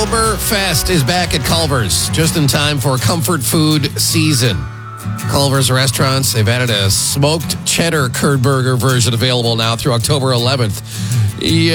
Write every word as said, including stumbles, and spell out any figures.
Oktoberfest is back at Culver's, just in time for comfort food season. Culver's restaurants, they've added a smoked cheddar curd burger version available now through October eleventh. Yeah.